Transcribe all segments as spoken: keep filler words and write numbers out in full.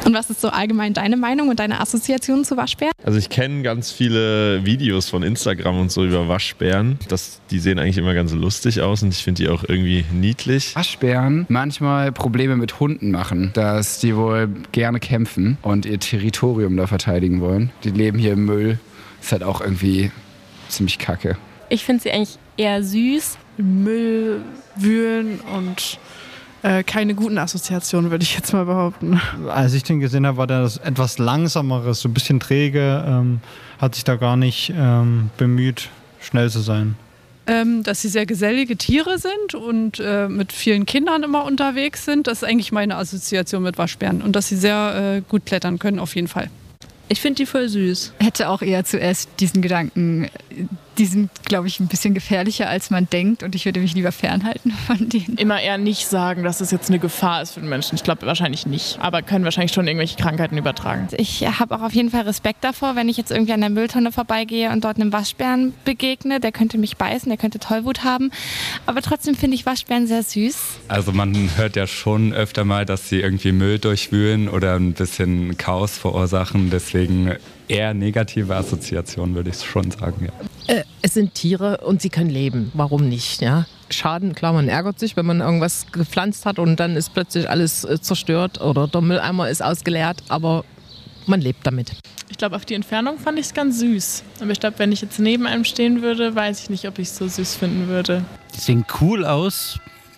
Und was ist so allgemein deine Meinung und deine Assoziation zu Waschbären? Also ich kenne ganz viele Videos von Instagram und so über Waschbären. Das, die sehen eigentlich immer ganz lustig aus und ich finde die auch irgendwie niedlich. Waschbären manchmal Probleme mit Hunden machen, dass die wohl gerne kämpfen und ihr Territorium da verteidigen wollen. Die leben hier im Müll. Ist halt auch irgendwie ziemlich kacke. Ich finde sie eigentlich eher süß. Müll wühlen und äh, keine guten Assoziationen, würde ich jetzt mal behaupten. Als ich den gesehen habe, war der das etwas langsameres, so ein bisschen träge, ähm, hat sich da gar nicht ähm, bemüht, schnell zu sein. Ähm, dass sie sehr gesellige Tiere sind und äh, mit vielen Kindern immer unterwegs sind. Das ist eigentlich meine Assoziation mit Waschbären. Und dass sie sehr äh, gut klettern können, auf jeden Fall. Ich finde die voll süß. Hätte auch eher zuerst diesen Gedanken, die sind, glaube ich, ein bisschen gefährlicher, als man denkt und ich würde mich lieber fernhalten von denen. Immer eher nicht sagen, dass es jetzt eine Gefahr ist für den Menschen. Ich glaube wahrscheinlich nicht, aber können wahrscheinlich schon irgendwelche Krankheiten übertragen. Ich habe auch auf jeden Fall Respekt davor, wenn ich jetzt irgendwie an der Mülltonne vorbeigehe und dort einem Waschbären begegne. Der könnte mich beißen, der könnte Tollwut haben. Aber trotzdem finde ich Waschbären sehr süß. Also man hört ja schon öfter mal, dass sie irgendwie Müll durchwühlen oder ein bisschen Chaos verursachen. Deswegen eher negative Assoziation, würde ich schon sagen. Ja. Äh, es sind Tiere und sie können leben. Warum nicht? Ja? Schaden, klar, man ärgert sich, wenn man irgendwas gepflanzt hat und dann ist plötzlich alles äh, zerstört oder der Mülleimer ist ausgeleert, aber man lebt damit. Ich glaube, auf die Entfernung fand ich es ganz süß. Aber ich glaube, wenn ich jetzt neben einem stehen würde, weiß ich nicht, ob ich es so süß finden würde. Die sehen cool aus,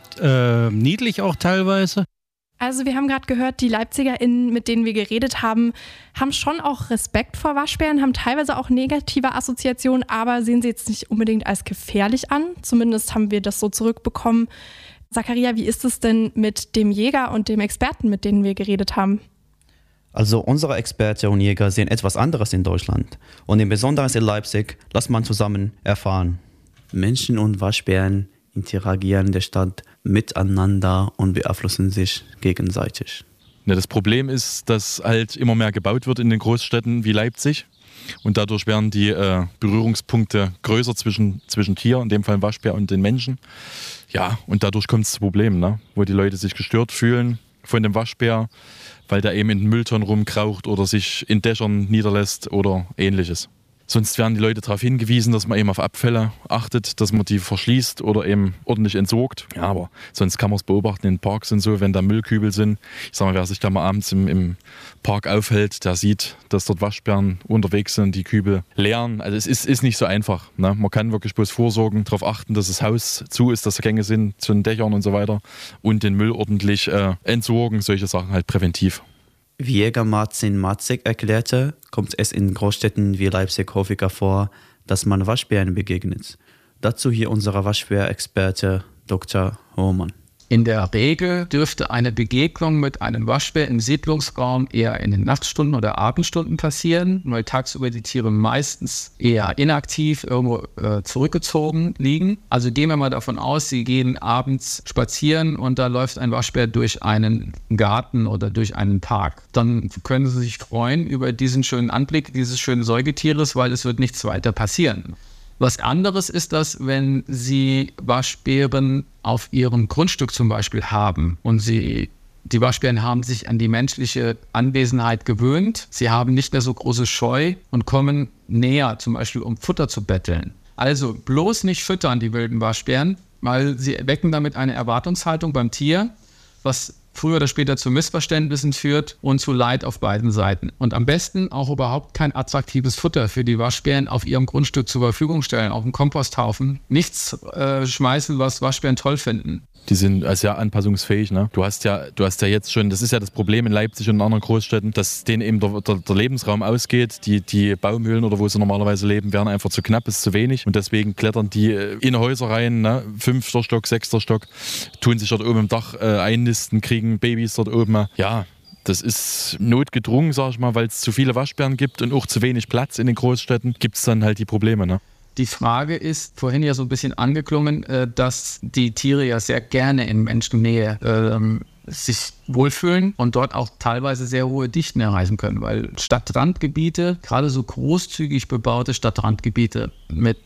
äh, niedlich auch teilweise. Also wir haben gerade gehört, die LeipzigerInnen, mit denen wir geredet haben, haben schon auch Respekt vor Waschbären, haben teilweise auch negative Assoziationen, aber sehen sie jetzt nicht unbedingt als gefährlich an. Zumindest haben wir das so zurückbekommen. Zakaria, wie ist es denn mit dem Jäger und dem Experten, mit denen wir geredet haben? Also unsere Experten und Jäger sehen etwas anderes in Deutschland. Und im Besonderen in Leipzig, lasst man zusammen erfahren. Menschen und Waschbären interagieren in der Stadt miteinander und beeinflussen sich gegenseitig. Ja, das Problem ist, dass halt immer mehr gebaut wird in den Großstädten wie Leipzig und dadurch werden die äh, Berührungspunkte größer zwischen, zwischen Tier, in dem Fall Waschbär, und den Menschen. Ja, und dadurch kommt es zu Problemen, ne? Wo die Leute sich gestört fühlen von dem Waschbär, weil der eben in den Mülltonnen rumkraucht oder sich in Dächern niederlässt oder ähnliches. Sonst werden die Leute darauf hingewiesen, dass man eben auf Abfälle achtet, dass man die verschließt oder eben ordentlich entsorgt. Ja, aber sonst kann man es beobachten in Parks und so, wenn da Müllkübel sind. Ich sag mal, wer sich da mal abends im, im Park aufhält, der sieht, dass dort Waschbären unterwegs sind, die Kübel leeren. Also es ist, ist nicht so einfach, ne? Man kann wirklich bloß vorsorgen, darauf achten, dass das Haus zu ist, dass Gänge sind zu den Dächern und so weiter und den Müll ordentlich äh, entsorgen, solche Sachen halt präventiv. Wie Jäger Martin Matzek erklärte, kommt es in Großstädten wie Leipzig häufiger vor, dass man Waschbären begegnet. Dazu hier unser Waschbär-Experte Doktor Hohmann. In der Regel dürfte eine Begegnung mit einem Waschbär im Siedlungsraum eher in den Nachtstunden oder Abendstunden passieren, weil tagsüber die Tiere meistens eher inaktiv irgendwo äh, zurückgezogen liegen. Also gehen wir mal davon aus, sie gehen abends spazieren und da läuft ein Waschbär durch einen Garten oder durch einen Park. Dann können sie sich freuen über diesen schönen Anblick dieses schönen Säugetieres, weil es wird nichts weiter passieren. Was anderes ist das, wenn Sie Waschbären auf Ihrem Grundstück zum Beispiel haben und Sie, die Waschbären haben sich an die menschliche Anwesenheit gewöhnt. Sie haben nicht mehr so große Scheu und kommen näher, zum Beispiel um Futter zu betteln. Also bloß nicht füttern, die wilden Waschbären, weil sie wecken damit eine Erwartungshaltung beim Tier, was früher oder später zu Missverständnissen führt und zu Leid auf beiden Seiten. Und am besten auch überhaupt kein attraktives Futter für die Waschbären auf ihrem Grundstück zur Verfügung stellen, auf dem Komposthaufen. Nichts äh, schmeißen, was Waschbären toll finden. Die sind also ja anpassungsfähig. Ne? Du hast ja, du hast ja jetzt schon, das ist ja das Problem in Leipzig und in anderen Großstädten, dass denen eben der, der, der Lebensraum ausgeht. Die, die Baumhöhlen oder wo sie normalerweise leben, werden einfach zu knapp, ist zu wenig. Und deswegen klettern die in Häuser rein, ne? Fünfter Stock, sechster Stock, tun sich dort oben im Dach äh, einnisten, kriegen Babys dort oben. Ja, das ist notgedrungen, sag ich mal, weil es zu viele Waschbären gibt und auch zu wenig Platz in den Großstädten, gibt es dann halt die Probleme. Ne? Die Frage ist, vorhin ja so ein bisschen angeklungen, dass die Tiere ja sehr gerne in Menschennähe ähm, sich wohlfühlen und dort auch teilweise sehr hohe Dichten erreichen können, weil Stadtrandgebiete, gerade so großzügig bebaute Stadtrandgebiete mit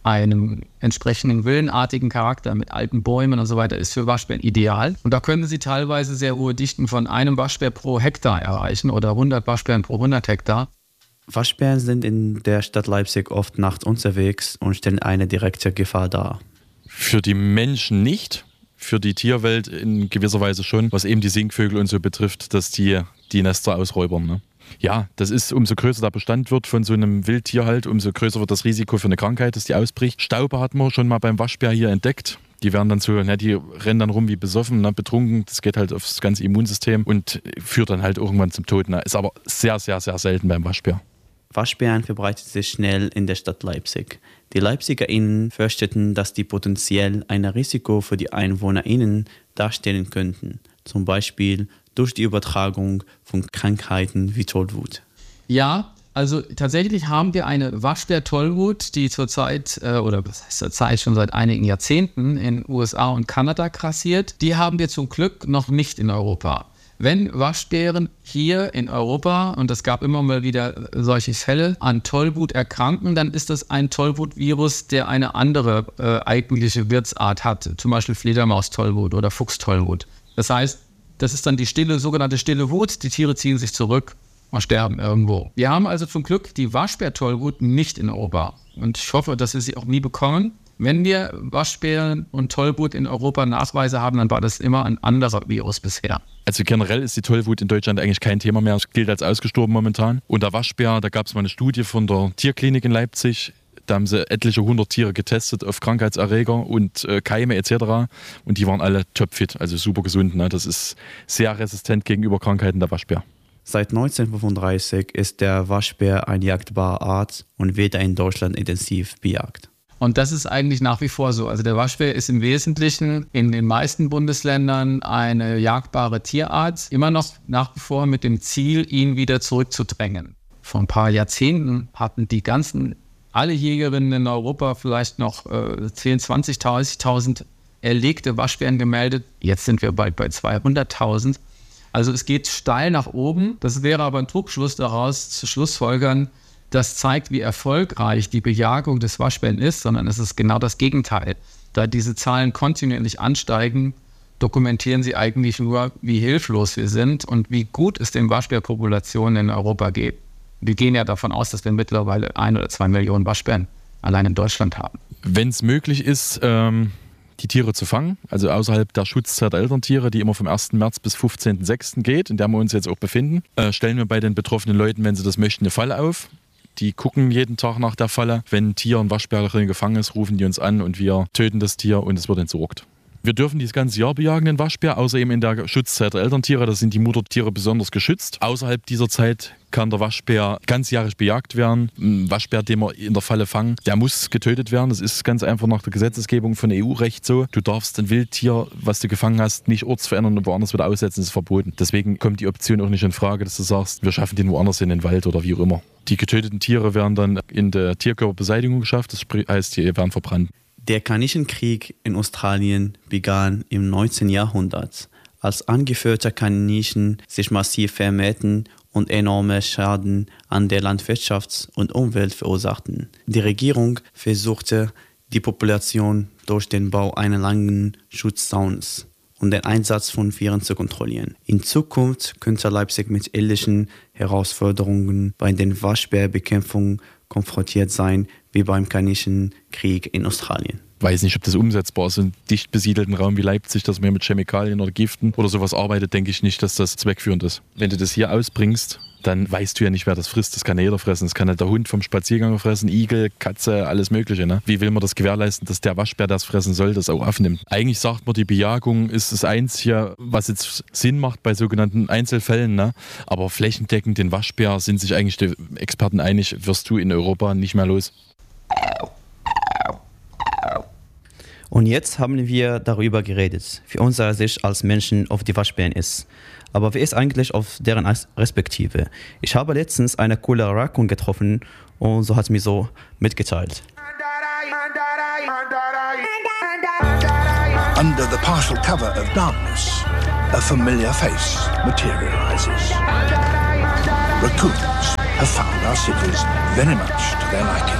einem entsprechenden villenartigen Charakter mit alten Bäumen und so weiter ist für Waschbären ideal. Und da können sie teilweise sehr hohe Dichten von einem Waschbär pro Hektar erreichen oder hundert Waschbären pro hundert Hektar. Waschbären sind in der Stadt Leipzig oft nachts unterwegs und stellen eine direkte Gefahr dar. Für die Menschen nicht, für die Tierwelt in gewisser Weise schon, was eben die Singvögel und so betrifft, dass die die Nester ausräubern. Ne? Ja, das ist, umso größer der Bestand wird von so einem Wildtier halt, umso größer wird das Risiko für eine Krankheit, dass die ausbricht. Stauber hat man schon mal beim Waschbär hier entdeckt. Die werden dann so, ne, die rennen dann rum wie besoffen, ne, betrunken. Das geht halt aufs ganze Immunsystem und führt dann halt irgendwann zum Tod. Ne. Ist aber sehr, sehr, sehr selten beim Waschbär. Waschbären verbreitet sich schnell in der Stadt Leipzig. Die LeipzigerInnen fürchteten, dass die potenziell ein Risiko für die EinwohnerInnen darstellen könnten. Zum Beispiel durch die Übertragung von Krankheiten wie Tollwut. Ja, also tatsächlich haben wir eine Waschbär-Tollwut, die zurzeit, äh, oder was heißt zurzeit, schon seit einigen Jahrzehnten in U S A und Kanada grassiert. Die haben wir zum Glück noch nicht in Europa. Wenn Waschbären hier in Europa, und es gab immer mal wieder solche Fälle, an Tollwut erkranken, dann ist das ein Tollwut-Virus, der eine andere äh, eigentliche Wirtsart hat, zum Beispiel Fledermaus-Tollwut oder Fuchs-Tollwut. Das heißt, das ist dann die stille, sogenannte stille Wut. Die Tiere ziehen sich zurück und sterben irgendwo. Wir haben also zum Glück die Waschbär-Tollwut nicht in Europa. Und ich hoffe, dass wir sie auch nie bekommen. Wenn wir Waschbären und Tollwut in Europa Nachweise haben, dann war das immer ein anderer Virus bisher. Also generell ist die Tollwut in Deutschland eigentlich kein Thema mehr. Es gilt als ausgestorben momentan. Und der Waschbär, da gab es mal eine Studie von der Tierklinik in Leipzig. Da haben sie etliche hundert Tiere getestet auf Krankheitserreger und äh, Keime et cetera. Und die waren alle topfit, also super gesund. Ne? Das ist sehr resistent gegenüber Krankheiten, der Waschbär. Seit neunzehnhundertfünfunddreißig ist der Waschbär eine jagdbare Art und wird in Deutschland intensiv bejagt. Und das ist eigentlich nach wie vor so. Also der Waschbär ist im Wesentlichen in den meisten Bundesländern eine jagdbare Tierart, immer noch nach wie vor mit dem Ziel, ihn wieder zurückzudrängen. Vor ein paar Jahrzehnten hatten die ganzen, alle Jägerinnen in Europa vielleicht noch äh, zehn, zwanzig, dreißigtausend erlegte Waschbären gemeldet. Jetzt sind wir bald bei zweihunderttausend. Also es geht steil nach oben. Das wäre aber ein Trugschluss daraus zu schlussfolgern, das zeigt, wie erfolgreich die Bejagung des Waschbären ist, sondern es ist genau das Gegenteil. Da diese Zahlen kontinuierlich ansteigen, dokumentieren sie eigentlich nur, wie hilflos wir sind und wie gut es den Waschbärpopulationen in Europa geht. Wir gehen ja davon aus, dass wir mittlerweile ein oder zwei Millionen Waschbären allein in Deutschland haben. Wenn es möglich ist, ähm, die Tiere zu fangen, also außerhalb der Schutzzeit der Elterntiere, die immer vom ersten März bis fünfzehnten sechsten geht, in der wir uns jetzt auch befinden, äh, stellen wir bei den betroffenen Leuten, wenn sie das möchten, eine Falle auf. Die gucken jeden Tag nach der Falle. Wenn ein Tier, ein Waschbär drin gefangen ist, rufen die uns an und wir töten das Tier und es wird entsorgt. Wir dürfen dieses ganze Jahr bejagen, den Waschbär, außer eben in der Schutzzeit der Elterntiere. Da sind die Muttertiere besonders geschützt. Außerhalb dieser Zeit kann der Waschbär ganzjährig bejagt werden. Ein Waschbär, den wir in der Falle fangen, der muss getötet werden. Das ist ganz einfach nach der Gesetzesgebung von E U-Recht so. Du darfst ein Wildtier, was du gefangen hast, nicht ortsverändern und woanders wieder aussetzen. Das ist verboten. Deswegen kommt die Option auch nicht in Frage, dass du sagst, wir schaffen den woanders in den Wald oder wie auch immer. Die getöteten Tiere werden dann in der Tierkörperbeseitigung geschafft. Das heißt, die werden verbrannt. Der Kanichenkrieg in Australien begann im neunzehnten Jahrhundert, als angeführte Kaninchen sich massiv vermehrten und enorme Schaden an der Landwirtschaft und Umwelt verursachten. Die Regierung versuchte, die Population durch den Bau eines langen Schutzzauns und den Einsatz von Viren zu kontrollieren. In Zukunft könnte Leipzig mit ähnlichen Herausforderungen bei der Waschbärbekämpfung konfrontiert sein wie beim Kanichenkrieg in Australien. Ich weiß nicht, ob das umsetzbar ist. In einem dicht besiedelten Raum wie Leipzig, dass man mit Chemikalien oder Giften oder sowas arbeitet, denke ich nicht, dass das zweckführend ist. Wenn du das hier ausbringst, dann weißt du ja nicht, wer das frisst. Das kann ja jeder fressen. Das kann halt der Hund vom Spaziergang fressen, Igel, Katze, alles Mögliche. Ne? Wie will man das gewährleisten, dass der Waschbär, das fressen soll, das auch aufnimmt? Eigentlich sagt man, die Bejagung ist das Einzige, was jetzt Sinn macht bei sogenannten Einzelfällen. Ne? Aber flächendeckend den Waschbär sind sich eigentlich die Experten einig, wirst du in Europa nicht mehr los. Und jetzt haben wir darüber geredet, wie unsere Sicht als Menschen auf die Waschbären ist. Aber wie ist eigentlich auf deren Respektive? Ich habe letztens eine coole Raccoon getroffen und so hat es mir so mitgeteilt. Under the partial cover of darkness, a familiar face materializes. Raccoons have found our cities very much to their liking.